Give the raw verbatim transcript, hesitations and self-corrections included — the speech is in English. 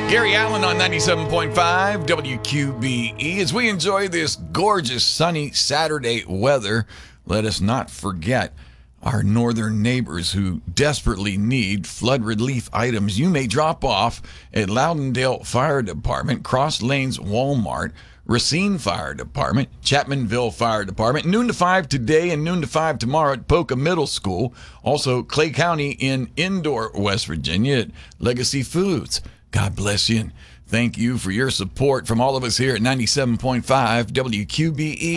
Gary Allen on ninety-seven point five W Q B E. As we enjoy this gorgeous sunny Saturday weather, let us not forget our northern neighbors who desperately need flood relief items you may drop off at Loudondale Fire Department, Cross Lanes Walmart, Racine Fire Department, Chapmanville Fire Department, noon to five today and noon to five tomorrow at Poca Middle School. Also, Clay County in Indore, West Virginia at Legacy Foods. God bless you, and thank you for your support from all of us here at ninety-seven point five W Q B E.